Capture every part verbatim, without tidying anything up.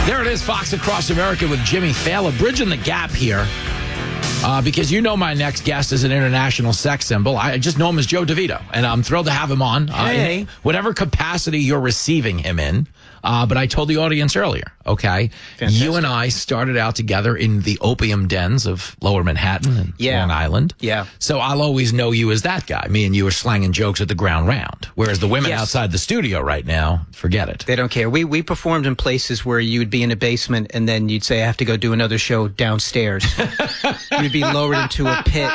There it is, Fox Across America with Jimmy Fallon. Bridging the gap here. Uh, because you know my next guest is an international sex symbol. I just know him as Joe DeVito, and I'm thrilled to have him on. Uh, Hey. in whatever capacity you're receiving him in. Uh, but I told the audience earlier, okay? Fantastic. You and I started out together in the opium dens of Lower Manhattan and Yeah. Long Island. Yeah. So I'll always know you as that guy. Me and you are slanging jokes at the ground round. Whereas the women Yes. outside the studio right now, forget it. They don't care. We we performed in places where you'd be in a basement and then you'd say, I have to go do another show downstairs. You'd be lowered into a pit.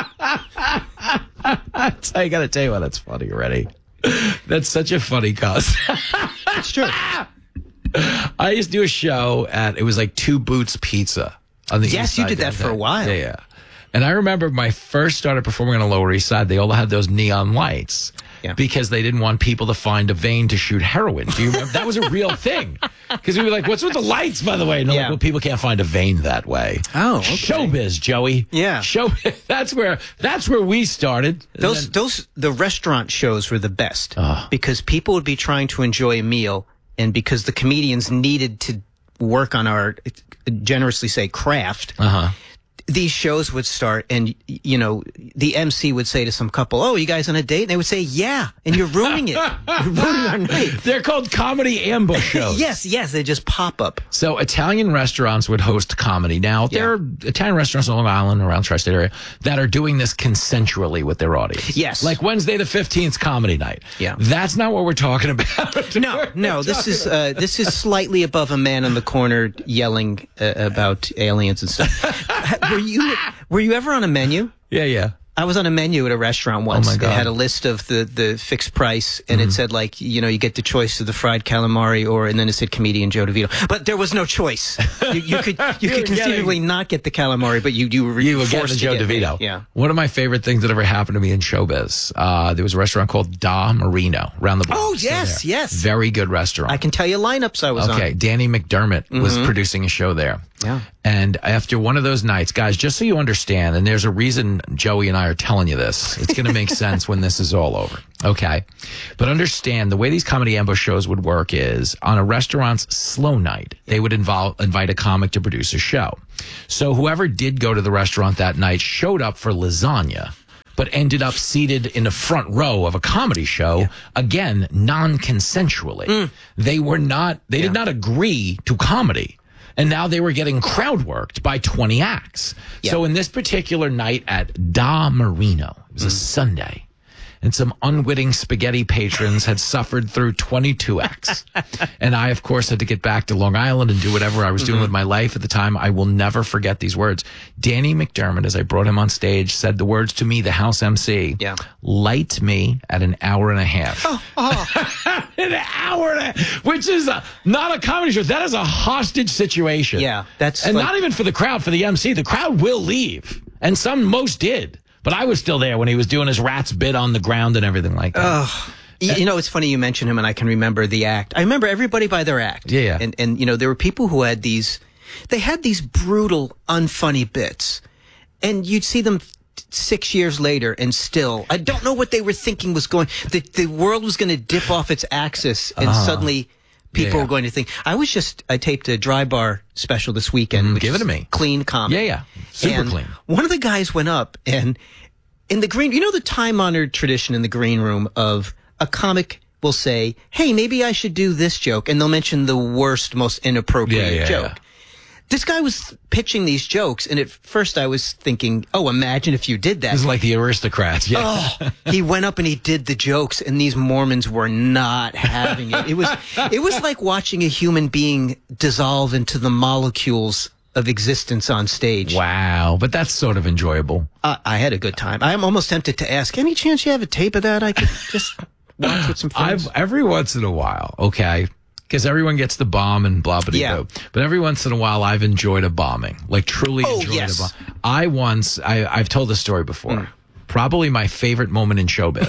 I got to tell you what, that's funny already. That's such a funny cause. It's true. I used to do a show at, it was like Two Boots Pizza on the Yes, East you Side did that downtown. for a while. Yeah, yeah. And I remember my first started performing on the Lower East Side, they all had those neon lights Yeah. because they didn't want people to find a vein to shoot heroin. Do you remember? That was a real thing. Because we were like, what's with the lights, by the way? And they're Yeah. like, well, people can't find a vein that way. Oh, okay. Showbiz, Joey. Yeah. Show. That's where, that's where we started. And Those then- those the restaurant shows were the best Oh. because people would be trying to enjoy a meal, and because the comedians needed to work on our, generously say, craft. Uh-huh. These shows would start, and you know, the M C would say to some couple, "Oh, you guys on a date?" And they would say, "Yeah," and you're ruining it. You're ruining our night. They're called comedy ambush shows. Yes, yes, they just pop up. So Italian restaurants would host comedy. Now, there are Italian restaurants on Long Island, around tri-state area, that are doing this consensually with their audience. Yes. Like Wednesday the fifteenth comedy night. Yeah. That's not what we're talking about. No, We're no, this talking is uh, this is slightly above a man on the corner yelling uh, about aliens and stuff. were you were you ever on a menu? Yeah, yeah. I was on a menu at a restaurant once. my God. It had a list of the, the fixed price, and it said, like, you know, you get the choice of the fried calamari, or, and then it said comedian Joe DeVito. But there was no choice. You, you could you You could were conceivably getting- not get the calamari, but you you were, You were getting forced the to Joe get DeVito. it. Yeah. One of my favorite things that ever happened to me in showbiz, uh, there was a restaurant called Da Marino around the block. Oh, Still yes, there. yes. Very good restaurant. I can tell you lineups I was on. Okay, Danny McDermott was producing a show there. Yeah. And after one of those nights, guys, just so you understand, and there's a reason Joey and I are telling you this, it's going to make sense when this is all over. Okay. But understand the way these comedy ambush shows would work is on a restaurant's slow night, they would involve, invite a comic to produce a show. So whoever did go to the restaurant that night showed up for lasagna, but ended up seated in the front row of a comedy show, again, non-consensually. They were not, they did not agree to comedy. And now they were getting crowd worked by twenty acts. Yeah. So in this particular night at Da Marino, it was a Sunday, and some unwitting spaghetti patrons had suffered through twenty-two acts. And I, of course, had to get back to Long Island and do whatever I was doing with my life at the time. I will never forget these words. Danny McDermott, as I brought him on stage, said the words to me, the house M C, Yeah. light me at an hour and a half. Oh, An hour and a half, which is a, not a comedy show. That is a hostage situation. Yeah, that's and like- not even for the crowd, for the M C. The crowd will leave, and some most did. But I was still there when he was doing his rat's bit on the ground and everything like that. You, you know, it's funny you mention him, and I can remember the act. I remember everybody by their act. Yeah, yeah. And, and you know, there were people who had these, they had these brutal, unfunny bits. And you'd see them six years later, and still, I don't know what they were thinking was going, the, the world was going to dip off its axis, and suddenly people Yeah. were going to think. I was just, I taped a Dry Bar special this weekend. which give it is to me. Clean comedy. Yeah, yeah. Super And clean. One of the guys went up, and in the green, you know the time-honored tradition in the green room of a comic will say, hey, maybe I should do this joke, and they'll mention the worst, most inappropriate Yeah, yeah, joke. yeah. This guy was pitching these jokes, and at first I was thinking, oh, imagine if you did that. This is like the aristocrats. Yeah. Oh, he went up and he did the jokes, and these Mormons were not having it. It was, it was like watching a human being dissolve into the molecules of existence on stage. Wow. But that's sort of enjoyable. Uh, I had a good time. I'm almost tempted to ask, any chance you have a tape of that I could just watch with some friends? I've every once in a while, okay, because everyone gets the bomb and blah blah Yeah. blah. But every once in a while, I've enjoyed a bombing, like truly Oh, enjoyed yes. a bomb. I once, I, I've told this story before. Probably my favorite moment in showbiz.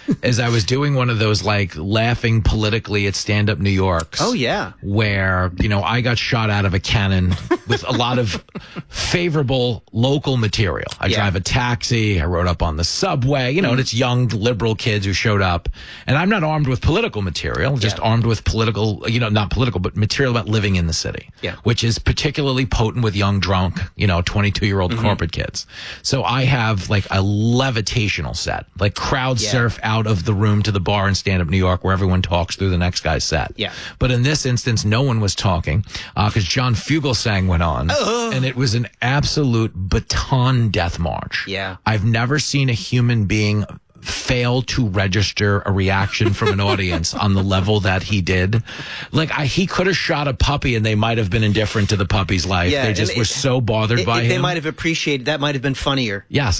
is I was doing one of those like laughing politically at Stand Up New York's. Oh, yeah. Where, you know, I got shot out of a cannon with a lot of favorable local material. I Yeah. drive a taxi. I rode up on the subway, you know, and it's young liberal kids who showed up. And I'm not armed with political material, just Yeah. armed with political, you know, not political, but material about living in the city, Yeah. which is particularly potent with young, drunk, you know, twenty-two year old corporate kids. So I have like a levitational set, like crowd Yeah. surf out of the room to the bar in Stand Up New York where everyone talks through the next guy's set. Yeah. But in this instance, no one was talking because John Fugelsang went on, Oh. and it was an absolute baton death march. Yeah. I've never seen a human being fail to register a reaction from an audience on the level that he did. Like I, he could have shot a puppy and they might have been indifferent to the puppy's life. Yeah, they just and were it- so bothered It- by it- him. they might have appreciated that. Might have been funnier. Yes.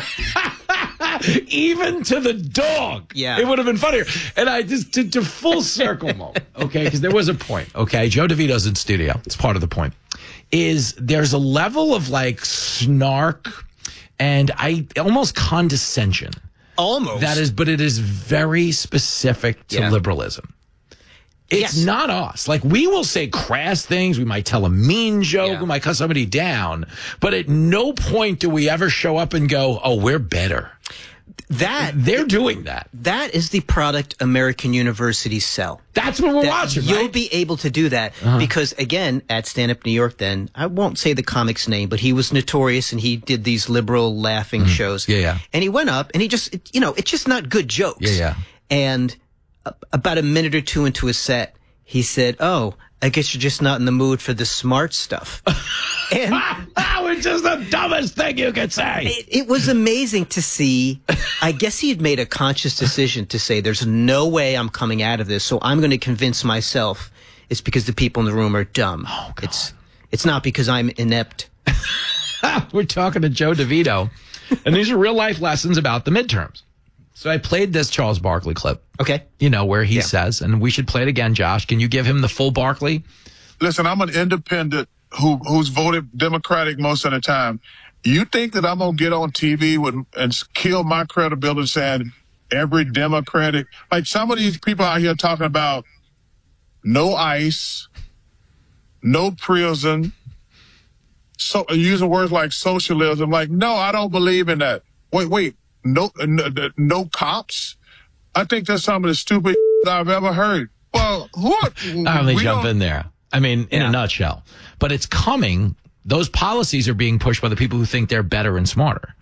Even to the dog. Yeah. It would have been funnier. And I just, to, to full circle moment, okay, because there was a point, okay? Joe DeVito's in studio. It's part of the point. Is there's a level of like snark and I almost condescension. Almost. That is, but it is very specific to Yeah. liberalism. It's Yes. not us. Like we will say crass things. We might tell a mean joke. Yeah. We might cut somebody down. But at no point do we ever show up and go, "Oh, we're better." that. They're doing that. That is the product American universities sell. That's what we're That watching, you'll right? be able to do that because, again, at Stand Up New York, then I won't say the comic's name, but he was notorious and he did these liberal laughing shows. Yeah, yeah. And he went up and he just, it- you know, it's just not good jokes. Yeah, yeah. And a- about a minute or two into his set, he said, "Oh, I guess you're just not in the mood for the smart stuff." And That was just the dumbest thing you could say. it, it was amazing to see. I guess he had made a conscious decision to say, "There's no way I'm coming out of this, so I'm going to convince myself it's because the people in the room are dumb. Oh, God. It's it's not because I'm inept." We're talking to Joe DeVito, and these are real life lessons about the midterms. So I played this Charles Barkley clip, Okay. you know, where he Yeah. says, and we should play it again, Josh. Can you give him the full Barkley? Listen, I'm an independent who who's voted Democratic most of the time. You think that I'm gonna get on T V with, and kill my credibility saying every Democratic, like some of these people out here talking about no ICE, no prison, so using words like socialism. Like, no, I don't believe in that. Wait, wait, no, no, no cops. I think that's some of the stupid I've ever heard. Well, what? I only We jump don't- in there. I mean, in Yeah. a nutshell. But it's coming. Those policies are being pushed by the people who think they're better and smarter.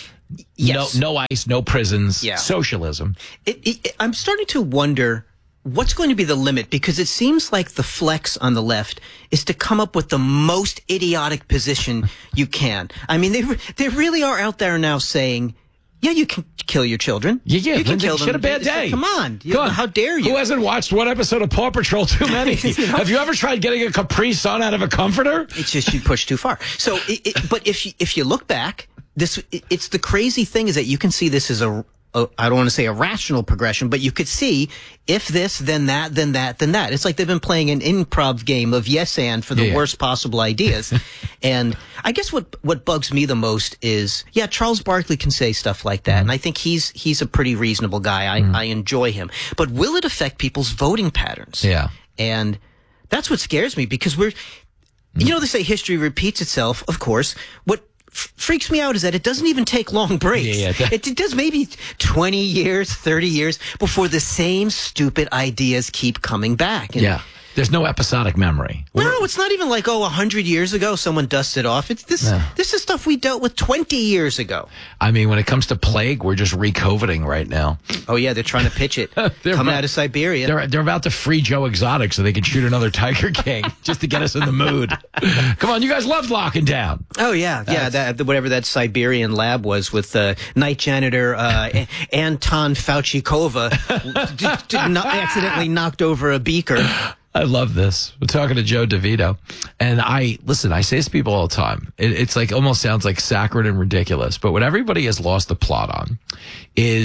Yes. No, no ICE, no prisons, Yeah. socialism. It, it, I'm starting to wonder what's going to be the limit because it seems like the flex on the left is to come up with the most idiotic position you can. I mean, they re- they really are out there now saying, "Yeah, you can kill your children. Yeah, yeah. you can Lindsay, kill she them. had a bad It's like, day. Come on, You- Come on. how dare you?" Who hasn't watched one episode of Paw Patrol too many? You know? Have you ever tried getting a Capri Sun out of a comforter? It's just you push too far. So, it, it, but if you if you look back, this it, it's the crazy thing is that you can see this as a, a I don't want to say a rational progression, but you could see if this, then that, then that, then that. It's like they've been playing an improv game of yes and for the Yeah, yeah. worst possible ideas. And I guess what what bugs me the most is yeah, Charles Barkley can say stuff like that, Mm-hmm. and I think he's he's a pretty reasonable guy. I I enjoy him, but will it affect people's voting patterns? Yeah. And that's what scares me because we're, you know, they say history repeats itself, of course. What f- freaks me out is that it doesn't even take long breaks. Yeah, yeah. It, it does maybe twenty years, thirty years before the same stupid ideas keep coming back. And Yeah. There's no episodic memory. No, no, it's not even like, oh, a hundred years ago someone dusted off. It's this, Yeah. this is stuff we dealt with twenty years ago. I mean, when it comes to plague, we're just re-coviding right now. Oh yeah, they're trying to pitch it. They're Coming about- out of Siberia. They're they're about to free Joe Exotic so they can shoot another Tiger King just to get us in the mood. Come on, you guys loved locking down. Oh yeah, yeah. That whatever that Siberian lab was with uh, night janitor uh, A- Anton Fauchikova d- d- no- accidentally knocked over a beaker. I love this. We're talking to Joe DeVito. And I, listen, I say this to people all the time. It, it's like almost sounds like saccharine and ridiculous. But what everybody has lost the plot on is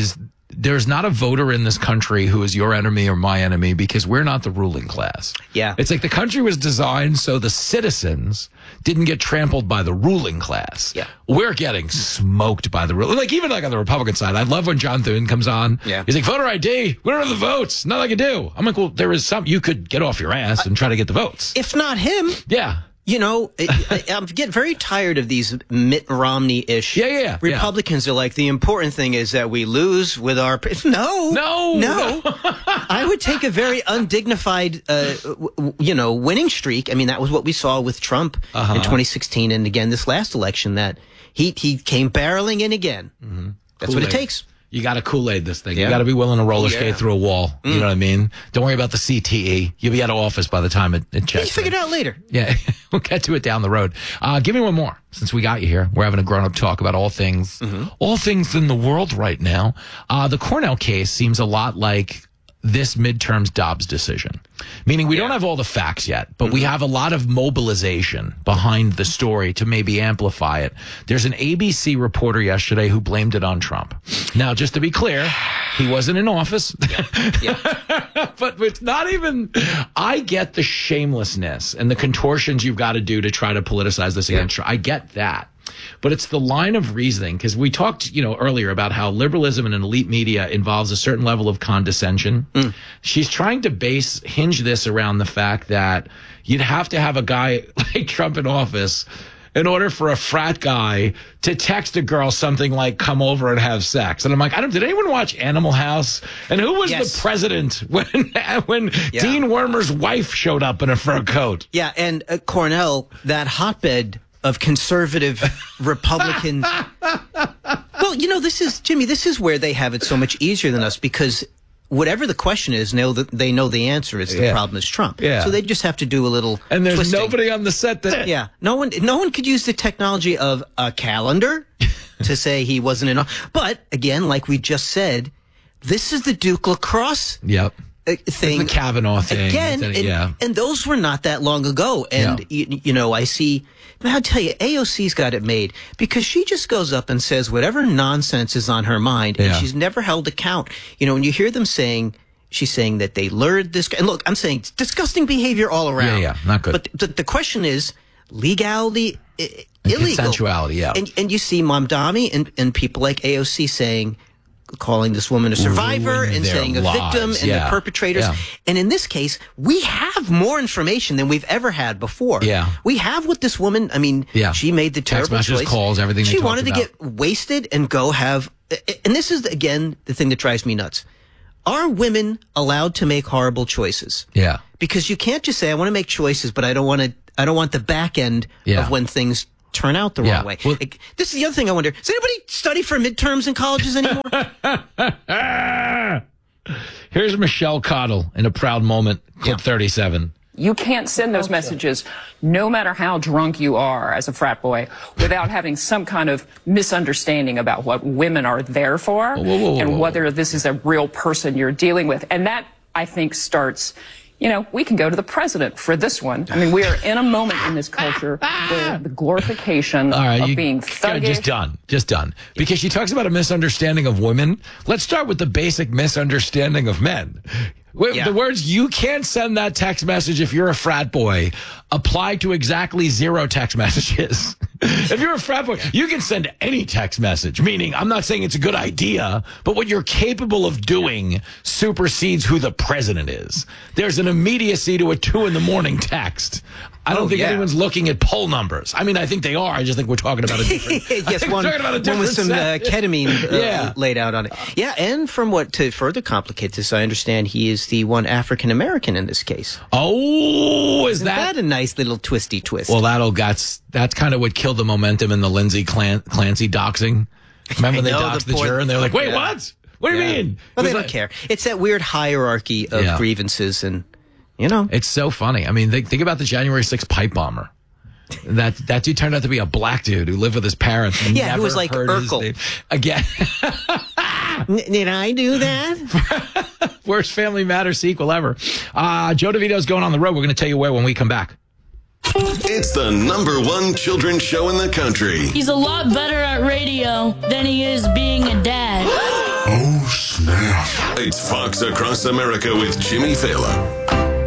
there's not a voter in this country who is your enemy or my enemy because we're not the ruling class. Yeah. It's like the country was designed so the citizens didn't get trampled by the ruling class. Yeah. We're getting smoked by the ruling. Like, even like on the Republican side, I love when John Thune comes on. Yeah. He's like, voter I D, where are the votes? Nothing I can do. I'm like, well, there is some, you could get off your ass and try to get the votes. If not him, Yeah. you know, I, I'm getting very tired of these Mitt Romney-ish. Yeah, yeah, yeah. Republicans are like, the important thing is that we lose with our. No, No, no. I would take a very undignified, uh, w- w- you know, winning streak. I mean, that was what we saw with Trump Uh-huh. in twenty sixteen, and again this last election. That he he came barreling in again. Mm-hmm. That's what it Kool-Aid. takes. You got to Kool-Aid this thing. Yeah. You got to be willing to roller skate Yeah. through a wall. You know what I mean? Don't worry about the C T E. You'll be out of office by the time it, it You checks. figure it out later. Yeah, we'll get to it down the road. Uh, give me one more since we got you here. We're having a grown-up talk about all things, all things in the world right now. Uh, the Cornell case seems a lot like this midterm's Dobbs decision, meaning we don't have all the facts yet, but we have a lot of mobilization behind the story to maybe amplify it. There's an A B C reporter yesterday who blamed it on Trump. Now, just to be clear, he wasn't in office, but it's not even, I get the shamelessness and the contortions you've got to do to try to politicize this against Trump. I get that. But it's the line of reasoning, because we talked, you know, earlier about how liberalism and an elite media involves a certain level of condescension. Mm. She's trying to base, hinge this around the fact that you'd have to have a guy like Trump in office in order for a frat guy to text a girl something like, come over and have sex. And I'm like, I don't, did anyone watch Animal House? And who was Yes. the president when, when Yeah. Dean Wormer's wife showed up in a fur coat? Yeah, and uh, Cornell, that hotbed of conservative Republican. Well, you know, this is, Jimmy, this is where they have it so much easier than us, because whatever the question is, know that they know the answer is the Yeah. problem is Trump. Yeah. So they just have to do a little And there's twisting. nobody on the set that. Yeah, no one, no one could use the technology of a calendar to say he wasn't in. But again, like we just said, this is the Duke lacrosse Yep. uh, thing. The Kavanaugh thing. Again, and, and, yeah. and those were not that long ago. And, Yeah. you, you know, I see, I'll tell you, A O C's got it made, because she just goes up and says whatever nonsense is on her mind, and Yeah. she's never held account. You know, when you hear them saying, she's saying that they lured this guy, and look, I'm saying it's disgusting behavior all around. Yeah, yeah, not good. But the, the question is legality, I- And illegal. consensuality, yeah. And, and you see Mamdani and, and people like A O C saying, calling this woman a survivor Ruin and their saying a victim lives. and Yeah. the perpetrators. Yeah. And in this case, we have more information than we've ever had before. Yeah. We have what this woman, I mean, Yeah. she made the Text terrible messages, choice. calls, everything they She talked wanted to about. get wasted and go have, and this is, again, the thing that drives me nuts. Are women allowed to make horrible choices? Yeah. Because you can't just say, I want to make choices, but I don't want to, I don't want the back end Yeah. of when things turn out the Yeah. wrong way. Well- Like, this is the other thing I wonder. Does anybody study for midterms in colleges anymore? Here's Michelle Cottle in a proud moment, clip Yeah. thirty-seven. You can't send those messages, no matter how drunk you are as a frat boy, without having some kind of misunderstanding about what women are there for Whoa, whoa, whoa, and whoa. whether this is a real person you're dealing with. And that, I think, starts, you know, we can go to the president for this one. I mean, we are in a moment in this culture where the glorification All right, of you, being good, thuggish. just done, just done. Because she talks about a misunderstanding of women. Let's start with the basic misunderstanding of men. Wait, Yeah. The words, you can't send that text message if you're a frat boy, apply to exactly zero text messages. If you're a frat boy, you can send any text message, meaning I'm not saying it's a good idea, but what you're capable of doing supersedes who the president is. There's an immediacy to a two in the morning text. I don't Oh, think yeah. anyone's looking at poll numbers. I mean, I think they are. I just think we're talking about a different. I yes, think one, we're talking about a one different with some uh, set. ketamine uh, Yeah. laid out on it. Yeah, and from what, to further complicate this, I understand he is the one African American in this case. Oh, is Isn't that? that a nice little twisty twist? Well, that'll that's that's kind of what killed the momentum in the Lindsay Clan- Clancy doxing. Remember I they know, doxed the the, poor- juror, and they're like, "Wait, Yeah. what? What do you Yeah. mean?" Well, It they was don't like- care. It's that weird hierarchy of Yeah. grievances, and, you know. It's so funny. I mean, think, think about the January sixth pipe bomber. That that dude turned out to be a black dude who lived with his parents. And Yeah, he never was like heard his Urkel. name. Again. N- did I do that? Worst Family Matters sequel ever. Uh, Joe DeVito's going on the road. We're going to tell you where when we come back. It's the number one children's show in the country. He's a lot better at radio than he is being a dad. Oh, snap. It's Fox Across America with Jimmy Fallon.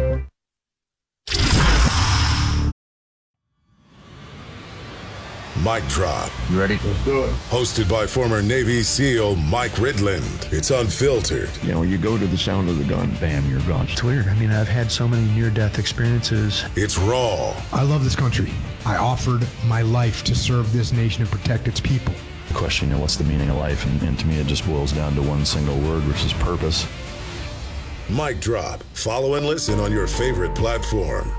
Mic Drop. You ready? Let's do it. Hosted by former Navy SEAL Mike Ridland. It's unfiltered. You know, you go to the sound of the gun, bam, you're gone. It's weird. I mean, I've had so many near-death experiences. It's raw. I love this country. I offered my life to serve this nation and protect its people. The question, you know, what's the meaning of life? And, and to me, it just boils down to one single word, which is purpose. Mic Drop. Follow and listen on your favorite platform.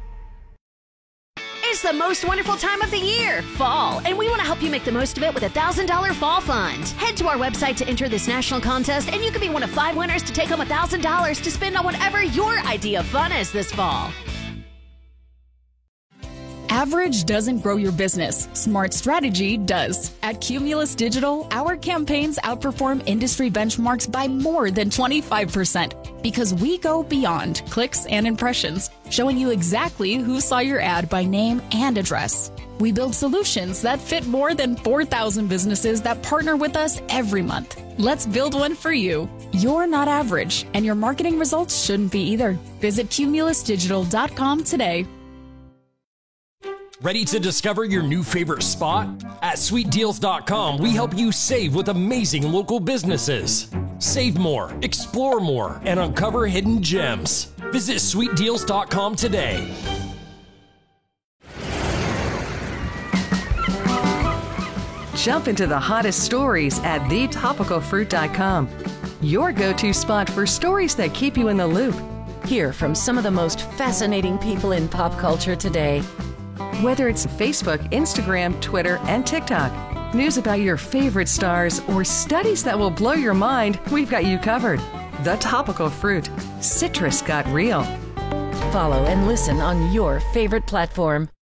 It's the most wonderful time of the year, fall, and we want to help you make the most of it with a one thousand dollars Fall Fund. Head to our website to enter this national contest, and you could be one of five winners to take home one thousand dollars to spend on whatever your idea of fun is this fall. Average doesn't grow your business. Smart strategy does. At Cumulus Digital, our campaigns outperform industry benchmarks by more than twenty-five percent because we go beyond clicks and impressions, showing you exactly who saw your ad by name and address. We build solutions that fit more than four thousand businesses that partner with us every month. Let's build one for you. You're not average, and your marketing results shouldn't be either. Visit cumulus digital dot com today. Ready to discover your new favorite spot? At sweet deals dot com, we help you save with amazing local businesses. Save more, explore more, and uncover hidden gems. Visit sweet deals dot com today. Jump into the hottest stories at the topical fruit dot com. Your go-to spot for stories that keep you in the loop. Hear from some of the most fascinating people in pop culture today. Whether it's Facebook, Instagram, Twitter, and TikTok, news about your favorite stars, or studies that will blow your mind, we've got you covered. The Topical Fruit. Citrus got real. Follow and listen on your favorite platform.